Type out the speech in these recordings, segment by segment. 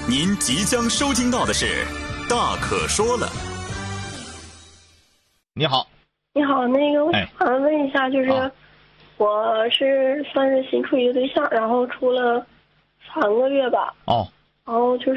您即将收听到的是《大可说了》。 你好， 你好，那个我想问一下，就是我是算是新处一个对象，然后处了3个月吧。 哦。 然后就是，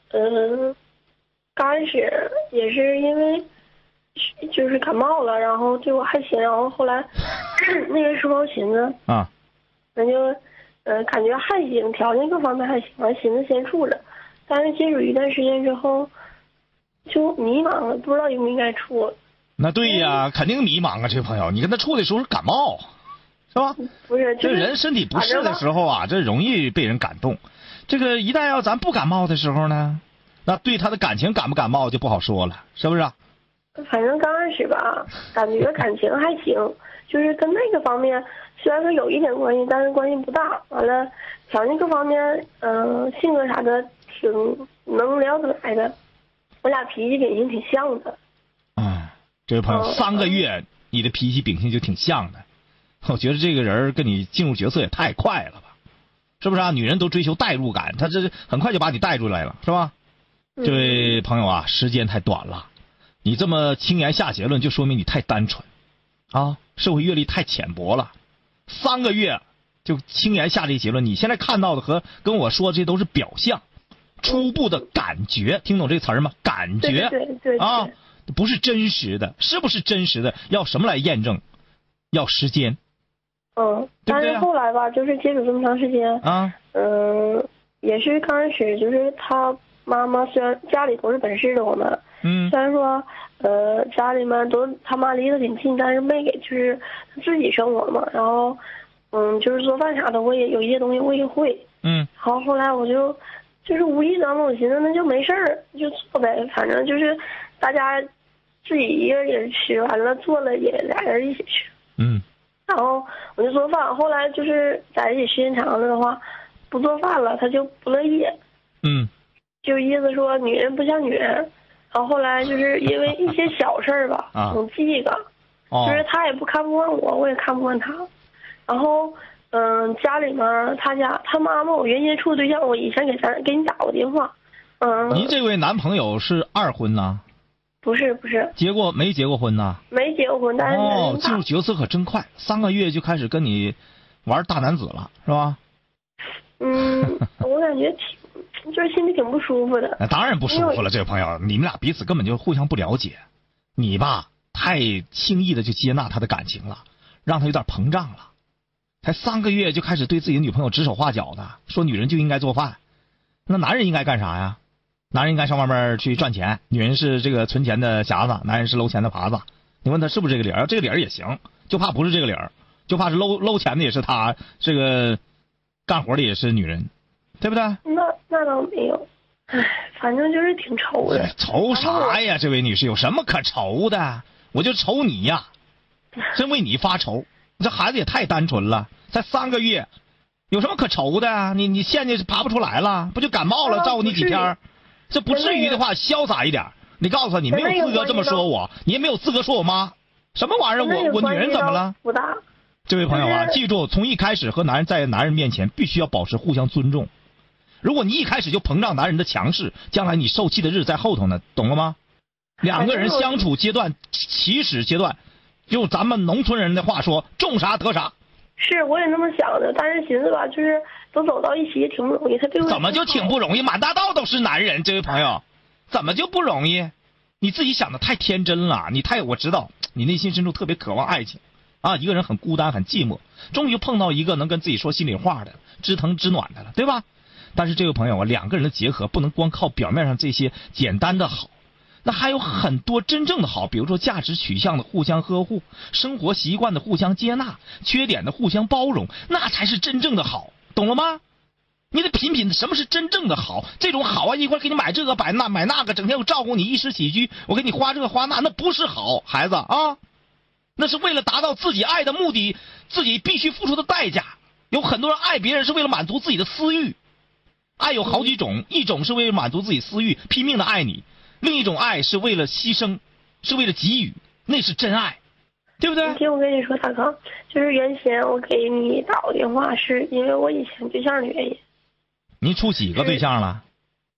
刚开始也是因为就是感冒了，然后对我还行，然后后来那个时候寻思啊， 那就感觉还行，条件各方面还行，完寻思先处着，但是接触一段时间之后就迷茫了，不知道应不应该处。 那对呀，肯定迷茫啊，这位朋友，你跟他处的时候是感冒，是吧？ 不是， 这人身体不适的时候啊，这容易被人感动。这个一旦要咱不感冒的时候呢，那对他的感情感不感冒就不好说了，是不是？ 反正刚开始吧，感觉感情还行，就是跟那个方面虽然说有一点关系，但是关系不大。完了，条件各方面，性格啥的挺能聊得来的，我俩脾气秉性挺像的。 这位朋友，3个月你的脾气秉性就挺像的，我觉得这个人跟你进入角色也太快了吧，是不是啊？女人都追求代入感，他这很快就把你带出来了，是吧？这位朋友啊，时间太短了，你这么轻言下结论，就说明你太单纯啊，社会阅历太浅薄了。3个月就轻言下这结论，你现在看到的和跟我说的这都是表象，初步的感觉，听懂这个词儿吗？感觉， 对啊。不是真实的，是不是真实的？要什么来验证？要时间。 但是后来吧，就是接触这么长时间啊，也是刚开始，就是他妈妈虽然家里都是本市的，我们虽然说家里面都他妈离得挺近，但是没给就是自己生活嘛。然后就是做饭啥的，我也有一些东西我也会。然后后来我就是无意当中，我寻思那就没事儿，就做呗，反正就是大家自己一个人吃，完了做了也俩人一起吃。然后我就做饭，后来就是在一起时间长了的话，不做饭了，他就不乐意。就意思说女人不像女人。然后后来就是因为一些小事儿吧，总记一个，就是他也不看不惯我，我也看不惯他。然后家里面他妈妈，我原先处对象，我以前给你打过电话。 您这位男朋友是2婚呢？ 不是， 没结过婚呢？ 没结过婚，但是进入角色可真快，3个月就开始跟你玩大男子了，是吧？ 我感觉就是心里挺不舒服的。 那当然不舒服了，这位朋友，你们俩彼此根本就互相不了解，你吧太轻易的就接纳他的感情了，让他有点膨胀了。才3个月就开始对自己的女朋友指手画脚的，说女人就应该做饭，那男人应该干啥呀？男人应该上外面去赚钱，女人是这个存钱的匣子，男人是搂钱的耙子。你问他是不是这个理儿？这个理儿也行，就怕不是这个理儿，就怕是搂钱的也是他，这个干活的也是女人，对不对？ 那倒没有，反正就是挺愁的。 愁啥呀？这位女士有什么可愁的？我就愁你呀，真为你发愁。这孩子也太单纯了，才3个月，有什么可愁的啊？你现在是爬不出来了，不就感冒了，照顾你几天？这不至于的话，潇洒一点。你告诉他，你没有资格这么说我，你也没有资格说我妈，什么玩意儿？我女人怎么了？ 不大。 这位朋友啊，记住，从一开始和男人在男人面前必须要保持互相尊重。如果你一开始就膨胀男人的强势，将来你受气的日子在后头呢，懂了吗？2个人相处阶段，起始阶段，用咱们农村人的话说，种啥得啥。 是，我也那么想的，但是寻思吧，就是都走到一起也挺不容易。他对我怎么就挺不容易？满大道都是男人，这位朋友，怎么就不容易？你自己想的太天真了，我知道你内心深处特别渴望爱情啊，一个人很孤单很寂寞，终于碰到一个能跟自己说心里话的，知疼知暖的了，对吧？但是这位朋友啊，2个人的结合不能光靠表面上这些简单的好，那还有很多真正的好，比如说价值取向的互相呵护，生活习惯的互相接纳，缺点的互相包容，那才是真正的好，懂了吗？你得品品什么是真正的好。这种好啊，一会儿给你买这个买那个，整天我照顾你衣食起居，我给你花这花那不是好，孩子啊，那是为了达到自己爱的目的，自己必须付出的代价。有很多人爱别人是为了满足自己的私欲，爱有好几种，一种是为了满足自己私欲，拼命的爱你；另一种爱是为了牺牲，是为了给予，那是真爱，对不对？ 听我跟你说，大哥，就是原先我给你打过电话，是因为我以前对象的原因。 您处几个对象了？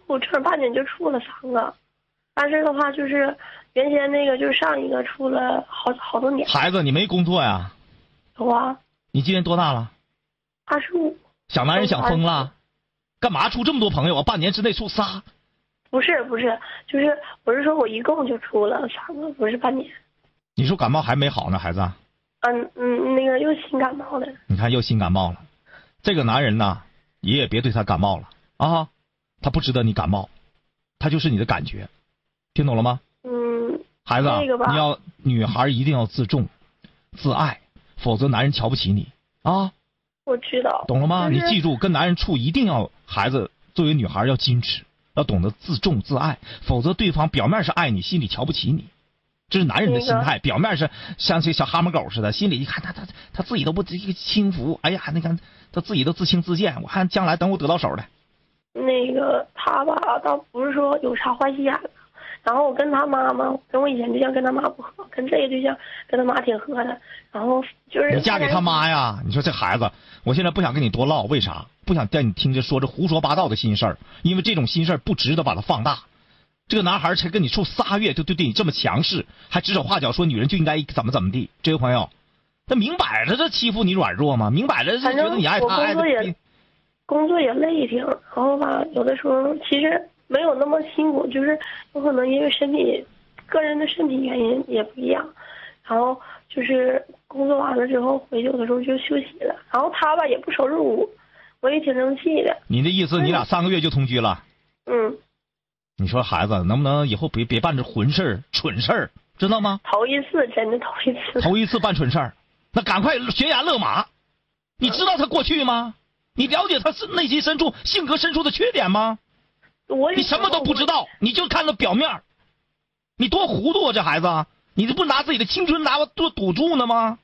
处，正儿八经就处了3个，但是的话就是原先那个就是上一个处了好多年。 孩子，你没工作呀？ 有啊。 你今年多大了 ？25。 想男人想疯了？干嘛处这么多朋友啊？半年之内处仨？ 不是，就是我是说我一共就处了3个，不是半年。 你说感冒还没好呢，孩子？ 那个又新感冒了。 你看又新感冒了，这个男人呢，你也别对他感冒了啊，他不值得你感冒，他就是你的感觉，听懂了吗？孩子，女孩一定要自重、自爱，否则男人瞧不起你啊。 我知道。 懂了吗？你记住，跟男人处一定要，孩子作为女孩要矜持，要懂得自重自爱，否则对方表面是爱你，心里瞧不起你。这是男人的心态，表面是像这小蛤蟆狗似的，心里一看他自己都不轻浮，哎呀，你看他自己都自轻自贱，我看将来等我得到手的。 那个他吧，倒不是说有啥坏心眼子，然后我跟他妈妈，跟我以前对象跟他妈不合，跟这个对象跟他妈挺合的，然后就是你嫁给他妈呀？你说这孩子，我现在不想跟你多唠，为啥？不想带你听着说这胡说八道的心事儿，因为这种心事儿不值得把它放大。这个男孩才跟你处3月就对你这么强势，还指手画脚说女人就应该怎么地。这位朋友，他明摆着这欺负你软弱吗？明摆着是觉得你爱他爱的。 工作也累挺，然后吧，有的时候其实没有那么辛苦，就是有可能因为个人的身体原因也不一样，然后就是工作完了之后回去有的时候就休息了，然后他吧也不收拾屋，我也挺生气的。 你的意思你俩3个月就同居了？你说孩子能不能以后别办这混事儿、蠢事儿，知道吗？ 头一次，真的头一次。 头一次办蠢事儿，那赶快悬崖勒马。你知道他过去吗？你了解他是内心深处、性格深处的缺点吗？你什么都不知道，你就看到表面。你多糊涂啊，这孩子！你这不拿自己的青春做赌注呢吗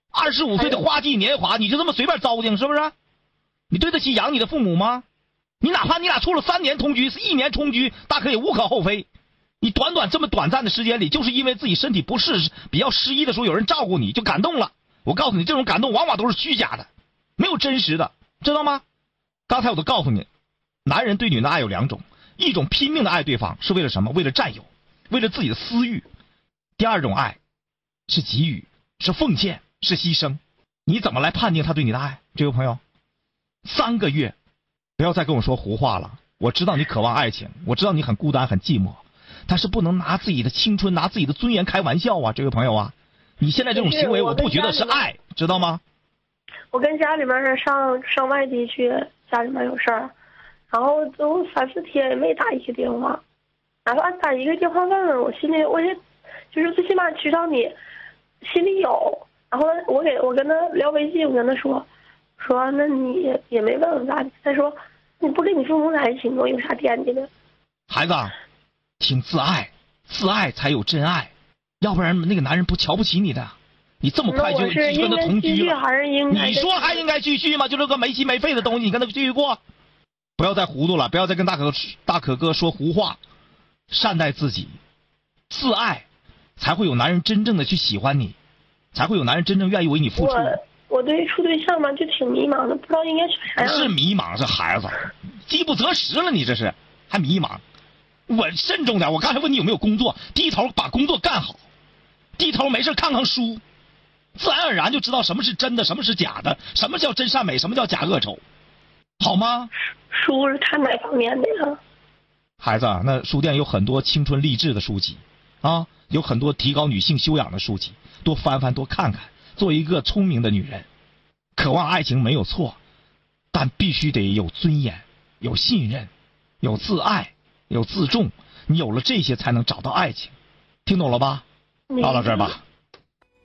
？25岁的花季年华，你就这么随便糟践，是不是？你对得起养你的父母吗？你哪怕你俩处了3年同居，1年同居，大可也无可厚非。你这么短暂的时间里，就是因为自己身体不适、比较失意的时候，有人照顾你，就感动了。我告诉你，这种感动往往都是虚假的，没有真实的，知道吗？刚才我都告诉你，男人对女人的爱有2种，一种拼命的爱对方，是为了什么？为了占有，为了自己的私欲。第2种爱是给予，是奉献，是牺牲。你怎么来判定他对你的爱？这位朋友，3个月。不要再跟我说胡话了，我知道你渴望爱情，我知道你很孤单很寂寞，但是不能拿自己的青春拿自己的尊严开玩笑啊，这位朋友啊，你现在这种行为我不觉得是爱，知道吗？ 我跟家里面上外地去，家里面有事儿，然后都3、4天也没打一个电话，哪怕打一个电话问问我心里，我也就是最起码知道你心里有，然后我跟他聊微信，我跟他说那你也没问问咋的？他说你不跟你父母在一起，我有啥惦记的？孩子，请自爱，自爱才有真爱，要不然那个男人不瞧不起你的。你这么快就跟他同居了，你说还应该继续吗？就这个没心没肺的东西，你跟他继续过？不要再糊涂了，不要再跟大可哥说胡话，善待自己，自爱，才会有男人真正的去喜欢你，才会有男人真正愿意为你付出。 我对处对象嘛就挺迷茫的，不知道应该选啥样。 不是迷茫，是孩子饥不择食了，你这是还迷茫。我慎重点，我刚才问你有没有工作，低头把工作干好，低头没事看看书，自然而然就知道什么是真的，什么是假的，什么叫真善美，什么叫假恶丑，好吗？ 书是看哪方面的呀？ 孩子，那书店有很多青春励志的书籍啊，有很多提高女性修养的书籍，多翻翻，多看看。做一个聪明的女人，渴望爱情没有错，但必须得有尊严，有信任，有自爱，有自重。你有了这些，才能找到爱情。听懂了吧？到这儿吧。